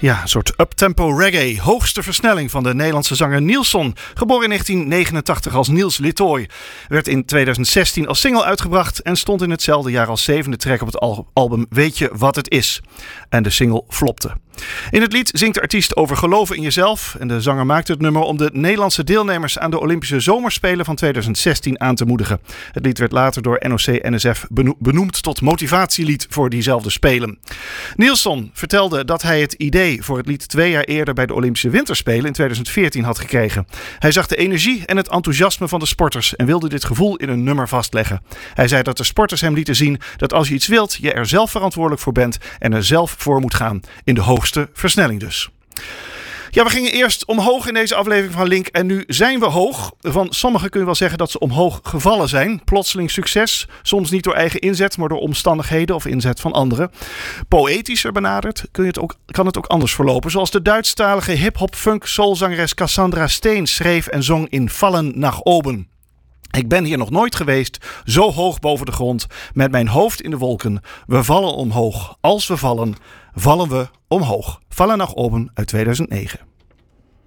Ja, een soort uptempo reggae. Hoogste versnelling van de Nederlandse zanger Nilsson. Geboren in 1989 als Niels Littooi. Werd in 2016 als single uitgebracht en stond in hetzelfde jaar als zevende track op het album Weet je wat het is? En de single flopte. In het lied zingt de artiest over geloven in jezelf. En de zanger maakte het nummer om de Nederlandse deelnemers aan de Olympische Zomerspelen van 2016 aan te moedigen. Het lied werd later door NOC-NSF benoemd tot motivatielied voor diezelfde Spelen. Nilsson vertelde dat hij het idee voor het lied 2 jaar eerder bij de Olympische Winterspelen in 2014 had gekregen. Hij zag de energie en het enthousiasme van de sporters en wilde dit gevoel in een nummer vastleggen. Hij zei dat de sporters hem lieten zien dat als je iets wilt, je er zelf verantwoordelijk voor bent en er zelf voor moet gaan. In de hoogste versnelling dus. Ja, we gingen eerst omhoog in deze aflevering van Link en nu zijn we hoog. Van sommigen kun je wel zeggen dat ze omhoog gevallen zijn. Plotseling succes, soms niet door eigen inzet, maar door omstandigheden of inzet van anderen. Poëtischer benaderd kan het ook anders verlopen. Zoals de Duitsstalige hip-hop-funk-soulzangeres Cassandra Steen schreef en zong in Vallen nach oben. Ik ben hier nog nooit geweest, zo hoog boven de grond, met mijn hoofd in de wolken. We vallen omhoog. Als we vallen, vallen we omhoog. Vallen nach oben uit 2009.